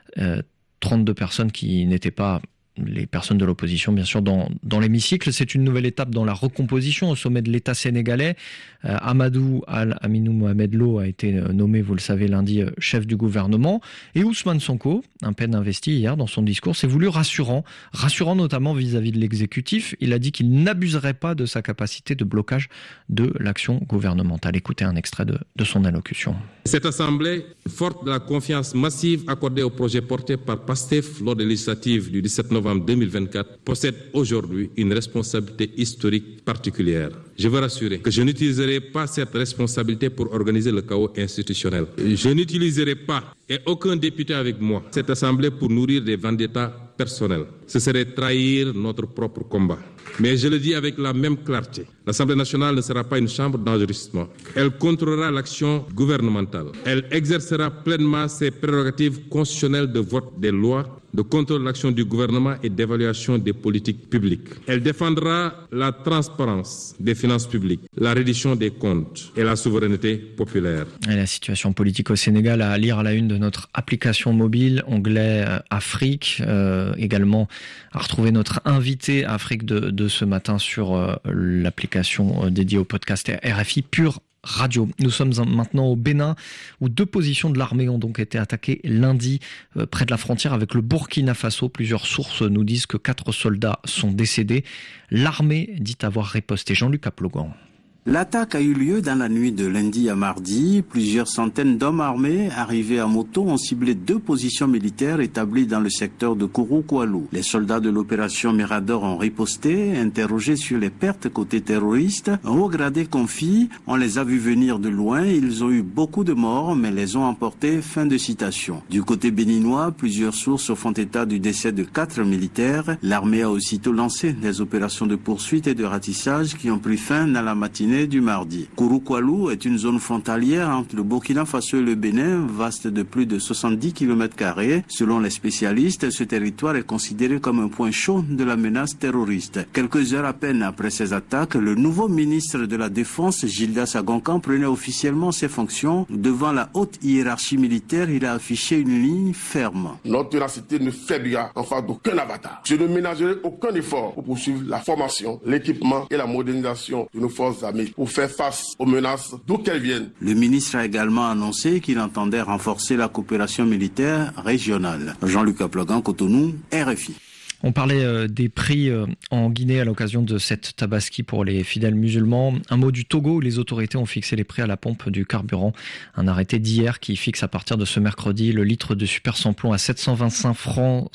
32 personnes qui n'étaient pas les personnes de l'opposition, bien sûr, dans l'hémicycle. C'est une nouvelle étape dans la recomposition au sommet de l'État sénégalais. Amadou Al-Aminou Mohamed Lo a été nommé, vous le savez, lundi chef du gouvernement. Et Ousmane Sonko, un peine investi hier dans son discours, s'est voulu rassurant notamment vis-à-vis de l'exécutif. Il a dit qu'il n'abuserait pas de sa capacité de blocage de l'action gouvernementale. Écoutez un extrait de son allocution. Cette Assemblée, forte de la confiance massive accordée au projet porté par PASTEF lors des législatives du 17 novembre 2024, possède aujourd'hui une responsabilité historique particulière. Je veux rassurer que je n'utiliserai pas cette responsabilité pour organiser le chaos institutionnel. Je n'utiliserai pas, et aucun député avec moi, cette Assemblée pour nourrir des vendettas personnels. Ce serait trahir notre propre combat. Mais je le dis avec la même clarté. L'Assemblée nationale ne sera pas une chambre d'enregistrement. Elle contrôlera l'action gouvernementale. Elle exercera pleinement ses prérogatives constitutionnelles de vote des lois, de contrôle de l'action du gouvernement et d'évaluation des politiques publiques. Elle défendra la transparence des finances publiques, la reddition des comptes et la souveraineté populaire. Et la situation politique au Sénégal, à lire à la une de notre application mobile, onglet Afrique, également à retrouver notre invité Afrique de ce matin sur l'application dédiée au podcast RFI Pure Radio. Nous sommes maintenant au Bénin où 2 positions de l'armée ont donc été attaquées lundi près de la frontière avec le Burkina Faso. Plusieurs sources nous disent que 4 soldats sont décédés. L'armée dit avoir riposté. Jean-Luc Aplogan. L'attaque a eu lieu dans la nuit de lundi à mardi. Plusieurs centaines d'hommes armés arrivés à moto ont ciblé 2 positions militaires établies dans le secteur de Kouroukoalou. Les soldats de l'opération Mirador ont riposté, interrogés sur les pertes côté terroriste. Un haut gradé confie, on les a vus venir de loin, ils ont eu beaucoup de morts mais les ont emportés. Fin de citation. Du côté béninois, plusieurs sources font état du décès de 4 militaires. L'armée a aussitôt lancé des opérations de poursuite et de ratissage qui ont pris fin dans la matinée du mardi. Kouroukoalou est une zone frontalière entre le Burkina Faso et le Bénin, vaste de plus de 70 km². Selon les spécialistes, ce territoire est considéré comme un point chaud de la menace terroriste. Quelques heures à peine après ces attaques, le nouveau ministre de la Défense, Gildas Agonkan, prenait officiellement ses fonctions. Devant la haute hiérarchie militaire, il a affiché une ligne ferme. Notre ténacité ne faiblira en face d'aucun avatar. Je ne ménagerai aucun effort pour poursuivre la formation, l'équipement et la modernisation de nos forces armées pour faire face aux menaces d'où qu'elles viennent. Le ministre a également annoncé qu'il entendait renforcer la coopération militaire régionale. Jean-Luc Aplogan, Cotonou, RFI. On parlait des prix en Guinée à l'occasion de cette tabaski pour les fidèles musulmans. Un mot du Togo où les autorités ont fixé les prix à la pompe du carburant. Un arrêté d'hier qui fixe à partir de ce mercredi le litre de super sans-plomb à 725 francs,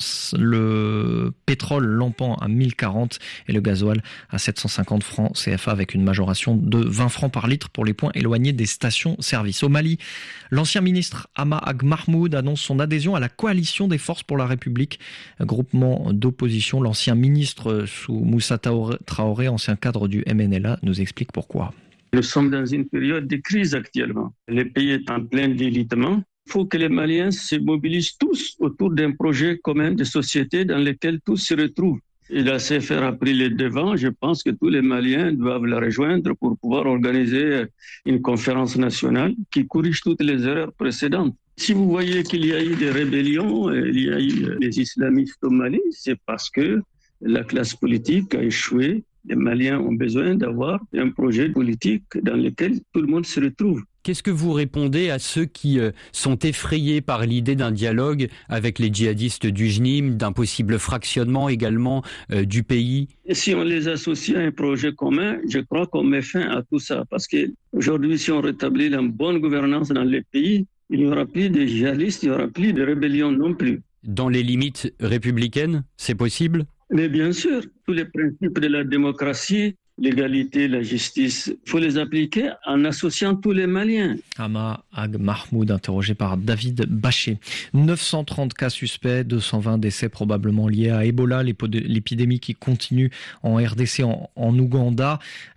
le pétrole lampant à 1040 et le gasoil à 750 francs CFA avec une majoration de 20 francs par litre pour les points éloignés des stations-service. Au Mali, l'ancien ministre Hama Ag Mahmoud annonce son adhésion à la coalition des forces pour la République, groupement d'opposition. L'ancien ministre sous Moussa Traoré, ancien cadre du MNLA, nous explique pourquoi. Nous sommes dans une période de crise actuellement. Le pays est en plein délitement. Il faut que les Maliens se mobilisent tous autour d'un projet commun de société dans lequel tous se retrouvent. Et la CFR a pris les devants. Je pense que tous les Maliens doivent la rejoindre pour pouvoir organiser une conférence nationale qui corrige toutes les erreurs précédentes. Si vous voyez qu'il y a eu des rébellions, il y a eu des islamistes au Mali, c'est parce que la classe politique a échoué Les Maliens ont besoin d'avoir un projet politique dans lequel tout le monde se retrouve. Qu'est-ce que vous répondez à ceux qui sont effrayés par l'idée d'un dialogue avec les djihadistes du JNIM, d'un possible fractionnement également du pays ? Et si on les associe à un projet commun, je crois qu'on met fin à tout ça. Parce qu'aujourd'hui, si on rétablit la bonne gouvernance dans les pays, il n'y aura plus de djihadistes, il n'y aura plus de rébellion non plus. Dans les limites républicaines, c'est possible ? Mais bien sûr, tous les principes de la démocratie, l'égalité, la justice, il faut les appliquer en associant tous les Maliens. Hama Ag Mahmoud, interrogé par David Bachet. 930 cas suspects, 220 décès probablement liés à Ebola, l'épidémie qui continue en RDC, en Ouganda.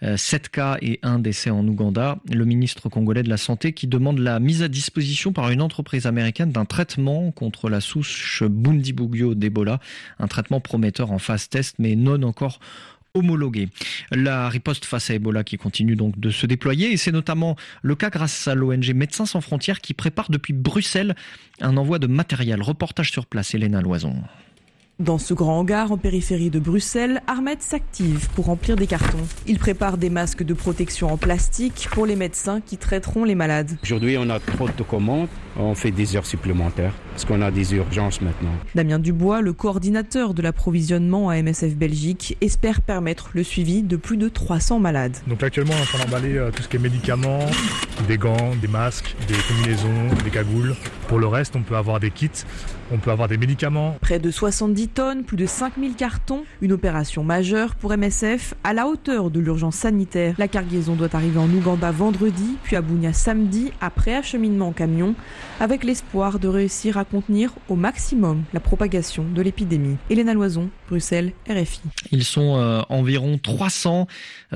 7 cas et 1 décès en Ouganda. Le ministre congolais de la Santé qui demande la mise à disposition par une entreprise américaine d'un traitement contre la souche Bundibugyo d'Ebola. Un traitement prometteur en phase test, mais non encore homologué. La riposte face à Ebola qui continue donc de se déployer, et c'est notamment le cas grâce à l'ONG Médecins sans frontières qui prépare depuis Bruxelles un envoi de matériel. Reportage sur place, Elena Loison. Dans ce grand hangar en périphérie de Bruxelles, Ahmed s'active pour remplir des cartons. Il prépare des masques de protection en plastique pour les médecins qui traiteront les malades. Aujourd'hui, on a trop de commandes, on fait des heures supplémentaires parce qu'on a des urgences maintenant. Damien Dubois, le coordinateur de l'approvisionnement à MSF Belgique, espère permettre le suivi de plus de 300 malades. Donc actuellement, on est en train d'emballer tout ce qui est médicaments, des gants, des masques, des combinaisons, des cagoules. Pour le reste, on peut avoir des kits, on peut avoir des médicaments. Près de 70 tonnes, plus de 5000 cartons, une opération majeure pour MSF à la hauteur de l'urgence sanitaire. La cargaison doit arriver en Ouganda vendredi, puis à Bunia samedi, après acheminement en camion, avec l'espoir de réussir à contenir au maximum la propagation de l'épidémie. Elena Loison, Bruxelles, RFI. Ils sont environ 300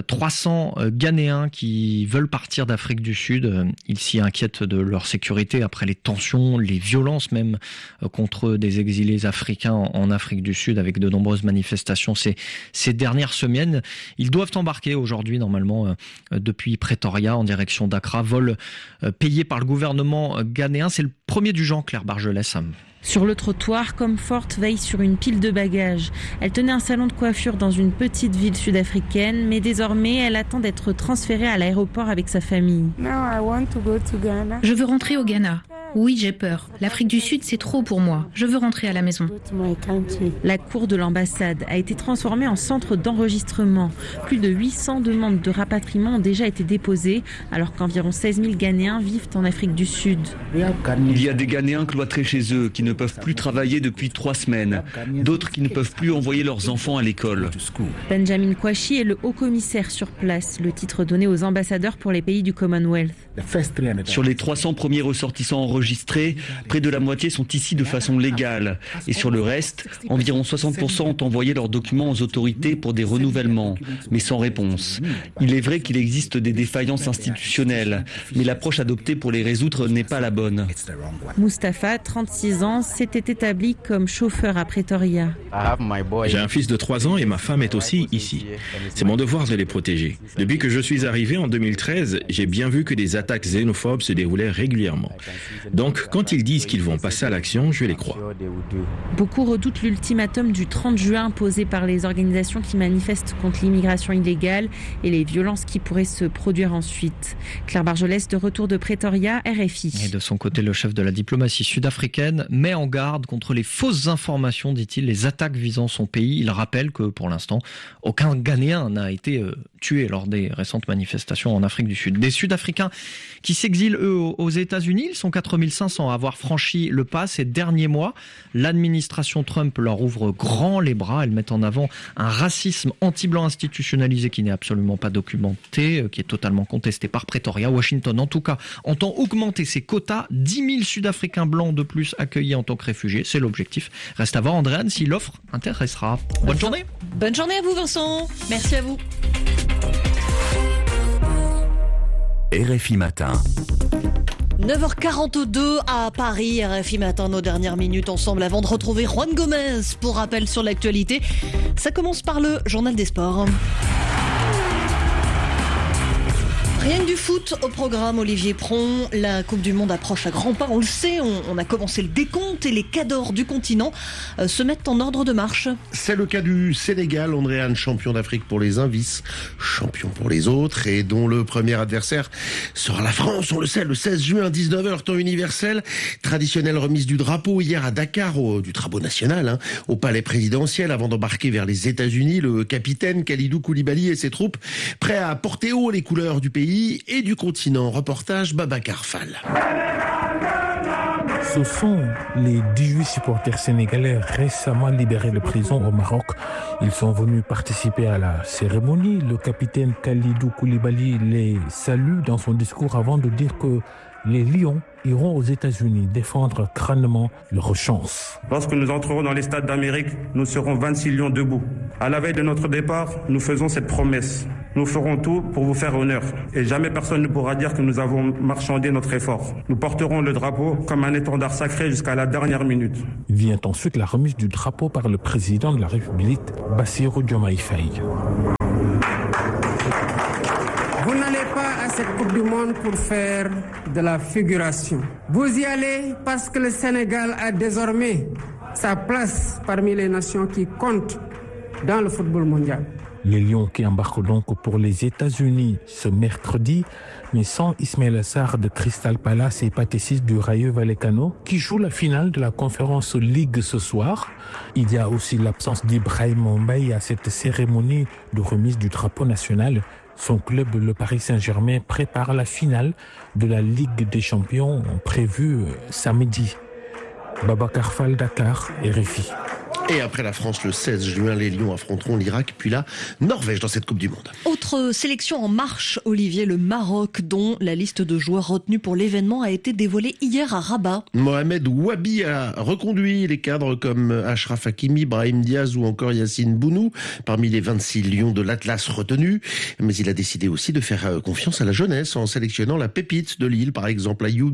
Ghanéens qui veulent partir d'Afrique du Sud. Ils s'y inquiètent de leur sécurité après les tensions, les violences même contre des exilés africains en Afrique du Sud, avec de nombreuses manifestations ces dernières semaines. Ils doivent embarquer aujourd'hui normalement depuis Pretoria en direction d'Accra. Vol payé par le gouvernement ghanéen. C'est le premier du genre, Claire Bargelès. Sur le trottoir, Comfort veille sur une pile de bagages. Elle tenait un salon de coiffure dans une petite ville sud-africaine, mais désormais, elle attend d'être transférée à l'aéroport avec sa famille. Je veux rentrer au Ghana. Oui, j'ai peur. L'Afrique du Sud, c'est trop pour moi. Je veux rentrer à la maison. La cour de l'ambassade a été transformée en centre d'enregistrement. Plus de 800 demandes de rapatriement ont déjà été déposées, alors qu'environ 16 000 Ghanéens vivent en Afrique du Sud. Il y a des Ghanéens cloîtrés chez eux qui ne peuvent plus travailler depuis 3 semaines. D'autres qui ne peuvent plus envoyer leurs enfants à l'école. Benjamin Kwashi est le haut-commissaire sur place, le titre donné aux ambassadeurs pour les pays du Commonwealth. Sur les 300 premiers ressortissants enregistrés, près de la moitié sont ici de façon légale. Et sur le reste, environ 60% ont envoyé leurs documents aux autorités pour des renouvellements, mais sans réponse. Il est vrai qu'il existe des défaillances institutionnelles, mais l'approche adoptée pour les résoudre n'est pas la bonne. Mustapha, 36 ans, s'était établi comme chauffeur à Pretoria. J'ai un fils de 3 ans et ma femme est aussi ici. C'est mon devoir de les protéger. Depuis que je suis arrivé en 2013, j'ai bien vu que des attaques xénophobes se déroulaient régulièrement. Donc, quand ils disent qu'ils vont passer à l'action, je les crois. Beaucoup redoutent l'ultimatum du 30 juin posé par les organisations qui manifestent contre l'immigration illégale et les violences qui pourraient se produire ensuite. Claire Bargelès, de retour de Pretoria, RFI. Et de son côté, le chef de la diplomatie sud-africaine met en garde contre les fausses informations, dit-il, les attaques visant son pays. Il rappelle que, pour l'instant, aucun Ghanéen n'a été tué lors des récentes manifestations en Afrique du Sud. Des Sud-Africains qui s'exilent, eux, aux États-Unis. Ils sont 4500 à avoir franchi le pas ces derniers mois. L'administration Trump leur ouvre grand les bras. Elle met en avant un racisme anti-blanc institutionnalisé qui n'est absolument pas documenté, qui est totalement contesté par Pretoria. Washington, en tout cas, entend augmenter ses quotas. 10 000 Sud-Africains blancs de plus accueillis en tant que réfugiés. C'est l'objectif. Reste à voir, Andréane, si l'offre intéressera. Bonne journée. Bonne journée à vous, Vincent. Merci à vous. RFI Matin. 9h42 à Paris, RFI Matin, nos dernières minutes ensemble avant de retrouver Juan Gomez pour rappel sur l'actualité. Ça commence par le journal des sports. Rien que du foot au programme, Olivier Pron. La Coupe du Monde approche à grands pas, on le sait. On a commencé le décompte et les cadors du continent se mettent en ordre de marche. C'est le cas du Sénégal, Andréane, champion d'Afrique pour les uns, vice-champion pour les autres, et dont le premier adversaire sera la France, on le sait, le 16 juin, 19h, temps universel. Traditionnelle remise du drapeau hier à Dakar, du drapeau national, au palais présidentiel, avant d'embarquer vers les États-Unis. Le capitaine Kalidou Koulibaly et ses troupes, prêts à porter haut les couleurs du pays et du continent. Reportage Babacar Fall. Ce sont les 18 supporters sénégalais récemment libérés de prison au Maroc. Ils sont venus participer à la cérémonie. Le capitaine Kalidou Koulibaly les salue dans son discours avant de dire que les Lions iront aux États-Unis défendre crânement leur chance. Lorsque nous entrerons dans les stades d'Amérique, nous serons 26 lions debout. À la veille de notre départ, nous faisons cette promesse. Nous ferons tout pour vous faire honneur. Et jamais personne ne pourra dire que nous avons marchandé notre effort. Nous porterons le drapeau comme un étendard sacré jusqu'à la dernière minute. Vient ensuite la remise du drapeau par le président de la République, Bassirou Diomaye Faye. Vous n'allez pas à cette Coupe du Monde pour faire de la figuration. Vous y allez parce que le Sénégal a désormais sa place parmi les nations qui comptent dans le football mondial. Les Lions qui embarquent donc pour les États-Unis ce mercredi, mais sans Ismaël Sarr de Crystal Palace et Pathé du Rayo Vallecano, qui joue la finale de la Conférence League ce soir. Il y a aussi l'absence d'Ibrahima Mbaye à cette cérémonie de remise du drapeau national. Son club, le Paris Saint-Germain, prépare la finale de la Ligue des Champions prévue samedi. Babacar Fall, Dakar, RFI. Et après la France, le 16 juin, les Lions affronteront l'Irak, puis la Norvège dans cette Coupe du Monde. Autre sélection en marche, Olivier, le Maroc, dont la liste de joueurs retenus pour l'événement a été dévoilée hier à Rabat. Mohamed Wabi a reconduit les cadres comme Achraf Hakimi, Brahim Diaz ou encore Yassine Bounou, parmi les 26 Lions de l'Atlas retenus. Mais il a décidé aussi de faire confiance à la jeunesse en sélectionnant la pépite de Lille, par exemple Ayoub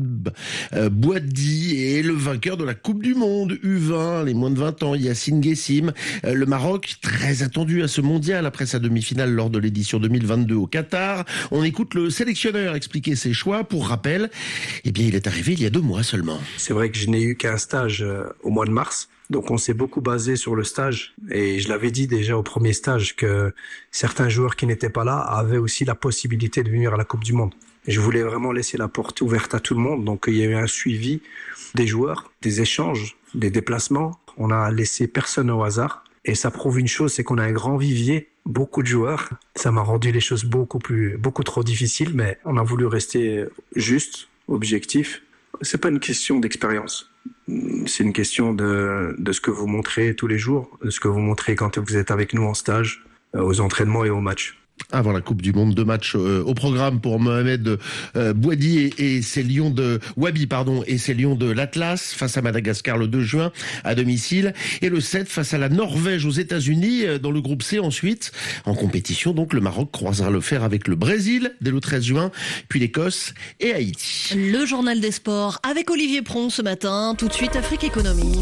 Boadi, et le vainqueur de la Coupe du Monde U20, les moins de 20 ans, Yassine Guessim. Le Maroc, très attendu à ce mondial après sa demi-finale lors de l'édition 2022 au Qatar. On écoute le sélectionneur expliquer ses choix. Pour rappel, il est arrivé il y a 2 mois seulement. C'est vrai que je n'ai eu qu'un stage au mois de mars. Donc on s'est beaucoup basé sur le stage et je l'avais dit déjà au premier stage que certains joueurs qui n'étaient pas là avaient aussi la possibilité de venir à la Coupe du Monde. Je voulais vraiment laisser la porte ouverte à tout le monde. Donc il y a eu un suivi des joueurs, des échanges, des déplacements. On a laissé personne au hasard. Et ça prouve une chose, c'est qu'on a un grand vivier, beaucoup de joueurs. Ça m'a rendu les choses beaucoup trop difficiles, mais on a voulu rester juste, objectif. C'est pas une question d'expérience. C'est une question de ce que vous montrez tous les jours, de ce que vous montrez quand vous êtes avec nous en stage, aux entraînements et aux matchs. Avant la Coupe du Monde, 2 matchs au programme pour Mohamed Boadi et ses Lions de Wabi, et ses Lions de l'Atlas face à Madagascar le 2 juin à domicile et le 7 face à la Norvège aux États-Unis dans le groupe C. Ensuite, en compétition, donc le Maroc croisera le fer avec le Brésil dès le 13 juin, puis l'Écosse et Haïti. Le journal des sports avec Olivier Pron ce matin. Tout de suite, Afrique Économie.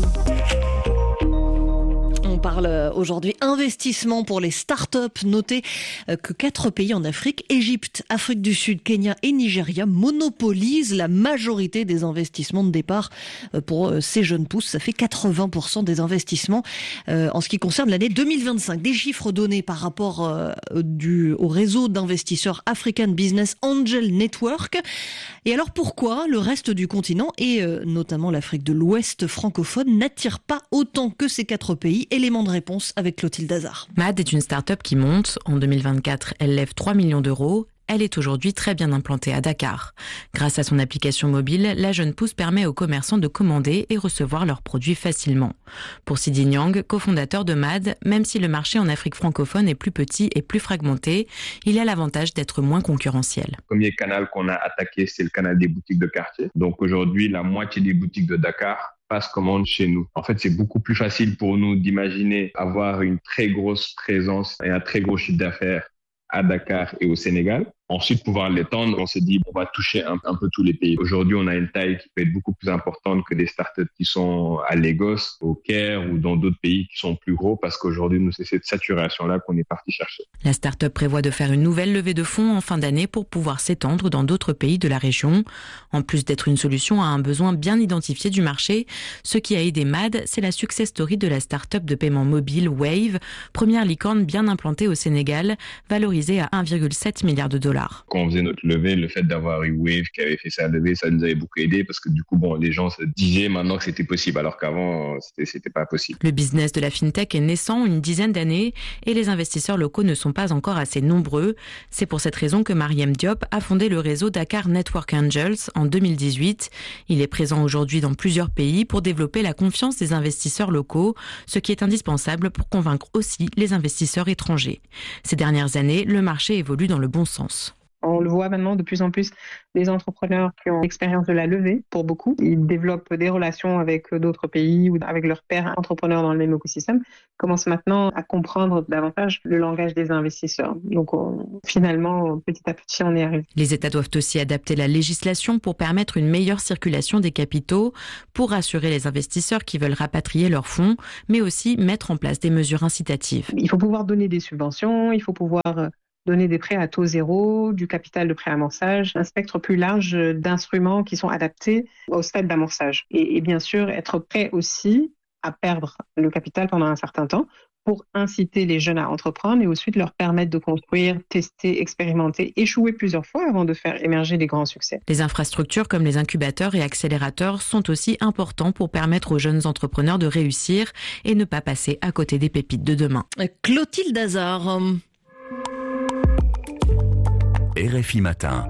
On parle aujourd'hui investissement pour les startups. Notez que 4 pays en Afrique, Égypte, Afrique du Sud, Kenya et Nigeria, monopolisent la majorité des investissements de départ pour ces jeunes pousses. Ça fait 80% des investissements en ce qui concerne l'année 2025. Des chiffres donnés par rapport au réseau d'investisseurs African Business Angel Network. Et alors pourquoi le reste du continent et notamment l'Afrique de l'Ouest francophone n'attire pas autant que ces 4 pays? Élément de réponse avec Clotilde Hazard. MAD est une start-up qui monte. En 2024, elle lève 3 millions d'euros. Elle est aujourd'hui très bien implantée à Dakar. Grâce à son application mobile, la jeune pousse permet aux commerçants de commander et recevoir leurs produits facilement. Pour Sidi Nyang, cofondateur de MAD, même si le marché en Afrique francophone est plus petit et plus fragmenté, il a l'avantage d'être moins concurrentiel. Le premier canal qu'on a attaqué, c'est le canal des boutiques de quartier. Donc aujourd'hui, la moitié des boutiques de Dakar passe commande chez nous. En fait, c'est beaucoup plus facile pour nous d'imaginer avoir une très grosse présence et un très gros chiffre d'affaires à Dakar et au Sénégal. ensuite pouvoir l'étendre. On s'est dit, on va toucher un peu tous les pays. Aujourd'hui, on a une taille qui peut être beaucoup plus importante que des startups qui sont à Lagos, au Caire ou dans d'autres pays qui sont plus gros, parce qu'aujourd'hui, nous, c'est cette saturation-là qu'on est parti chercher. La start-up prévoit de faire une nouvelle levée de fonds en fin d'année pour pouvoir s'étendre dans d'autres pays de la région. En plus d'être une solution à un besoin bien identifié du marché, ce qui a aidé MAD, c'est la success story de la start-up de paiement mobile Wave, première licorne bien implantée au Sénégal, valorisée à 1,7 milliard de dollars. Quand on faisait notre levée, le fait d'avoir eu Wave qui avait fait sa levée, ça nous avait beaucoup aidé parce que du coup, les gens se disaient maintenant que c'était possible, alors qu'avant, c'était pas possible. Le business de la fintech est naissant une dizaine d'années et les investisseurs locaux ne sont pas encore assez nombreux. C'est pour cette raison que Mariem Diop a fondé le réseau Dakar Network Angels en 2018. Il est présent aujourd'hui dans plusieurs pays pour développer la confiance des investisseurs locaux, ce qui est indispensable pour convaincre aussi les investisseurs étrangers. Ces dernières années, le marché évolue dans le bon sens. On le voit maintenant de plus en plus, des entrepreneurs qui ont l'expérience de la levée, pour beaucoup. Ils développent des relations avec d'autres pays ou avec leurs pairs entrepreneurs dans le même écosystème, commencent maintenant à comprendre davantage le langage des investisseurs. Donc finalement, petit à petit, on y arrive. Les États doivent aussi adapter la législation pour permettre une meilleure circulation des capitaux, pour rassurer les investisseurs qui veulent rapatrier leurs fonds, mais aussi mettre en place des mesures incitatives. Il faut pouvoir donner des subventions, il faut pouvoir donner des prêts à taux zéro, du capital de préamorçage, un spectre plus large d'instruments qui sont adaptés au stade d'amorçage. Et bien sûr, être prêt aussi à perdre le capital pendant un certain temps pour inciter les jeunes à entreprendre et ensuite leur permettre de construire, tester, expérimenter, échouer plusieurs fois avant de faire émerger des grands succès. Les infrastructures comme les incubateurs et accélérateurs sont aussi importants pour permettre aux jeunes entrepreneurs de réussir et ne pas passer à côté des pépites de demain. Clotilde Hazard. RFI Matin.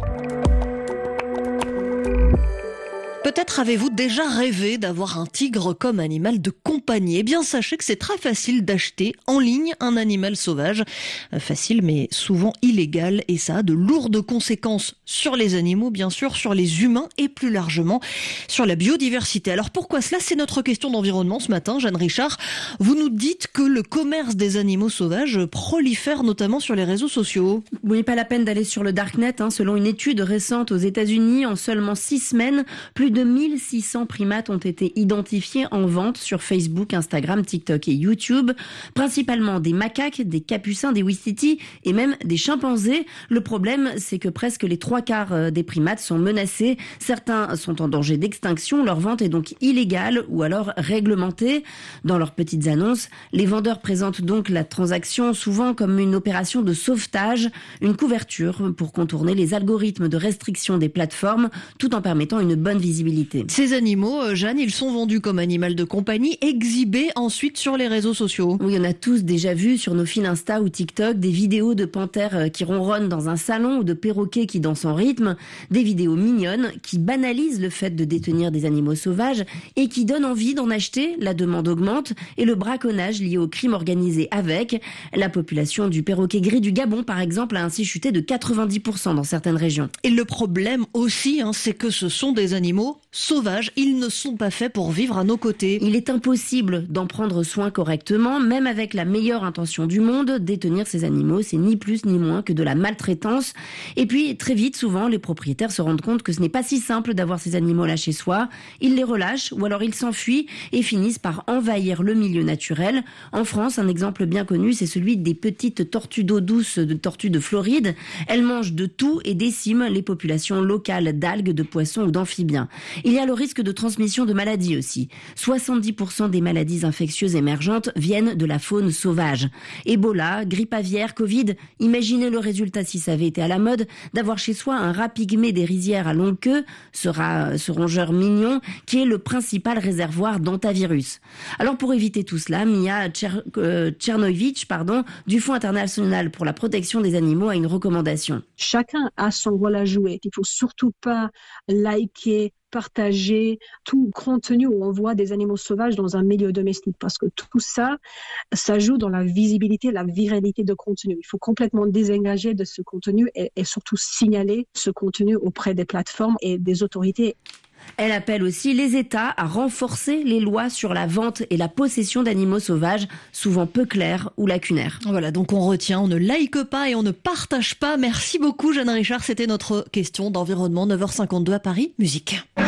Peut-être avez-vous déjà rêvé d'avoir un tigre comme animal de compagnie. Eh bien, sachez que c'est très facile d'acheter en ligne un animal sauvage. Facile, mais souvent illégal. Et ça a de lourdes conséquences sur les animaux, bien sûr, sur les humains et plus largement sur la biodiversité. Alors pourquoi cela ? C'est notre question d'environnement ce matin. Jeanne Richard, vous nous dites que le commerce des animaux sauvages prolifère notamment sur les réseaux sociaux. Oui, pas la peine d'aller sur le darknet. Selon une étude récente aux États-Unis, en seulement 6 semaines, plus de 1600 primates ont été identifiés en vente sur Facebook, Instagram, TikTok et YouTube. Principalement des macaques, des capucins, des ouistiti et même des chimpanzés. Le problème, c'est que presque les 3/4 des primates sont menacés. Certains sont en danger d'extinction. Leur vente est donc illégale ou alors réglementée. Dans leurs petites annonces, les vendeurs présentent donc la transaction souvent comme une opération de sauvetage, une couverture pour contourner les algorithmes de restriction des plateformes tout en permettant une bonne visibilité. Ces animaux, Jeanne, ils sont vendus comme animal de compagnie, exhibés ensuite sur les réseaux sociaux. Oui, on a tous déjà vu sur nos fils Insta ou TikTok des vidéos de panthères qui ronronnent dans un salon ou de perroquets qui dansent en rythme, des vidéos mignonnes qui banalisent le fait de détenir des animaux sauvages et qui donnent envie d'en acheter. La demande augmente et le braconnage lié au crime organisé avec. La population du perroquet gris du Gabon, par exemple, a ainsi chuté de 90% dans certaines régions. Et le problème aussi, c'est que ce sont des animaux sauvages, ils ne sont pas faits pour vivre à nos côtés. Il est impossible d'en prendre soin correctement, même avec la meilleure intention du monde. Détenir ces animaux, c'est ni plus ni moins que de la maltraitance. Et puis, très vite, souvent, les propriétaires se rendent compte que ce n'est pas si simple d'avoir ces animaux-là chez soi. Ils les relâchent ou alors ils s'enfuient et finissent par envahir le milieu naturel. En France, un exemple bien connu, c'est celui des petites tortues d'eau douce, de tortues de Floride. Elles mangent de tout et déciment les populations locales d'algues, de poissons ou d'amphibiens. Il y a le risque de transmission de maladies aussi. 70% des maladies infectieuses émergentes viennent de la faune sauvage. Ebola, grippe aviaire, Covid. Imaginez le résultat si ça avait été à la mode d'avoir chez soi un rat pygmée des rizières à longue queue, ce rongeur mignon qui est le principal réservoir d'antavirus. Alors pour éviter tout cela, Mia Tchernoïvitch, du Fonds international pour la protection des animaux a une recommandation. Chacun a son rôle à jouer. Il faut surtout pas liker, partager tout contenu où on voit des animaux sauvages dans un milieu domestique parce que tout ça, ça joue dans la visibilité, la viralité de contenu. Il faut complètement désengager de ce contenu et surtout signaler ce contenu auprès des plateformes et des autorités. Elle appelle aussi les États à renforcer les lois sur la vente et la possession d'animaux sauvages, souvent peu clairs ou lacunaires. Voilà, donc on retient, on ne like pas et on ne partage pas. Merci beaucoup Jeanne Richard, c'était notre question d'environnement, 9h52 à Paris, musique.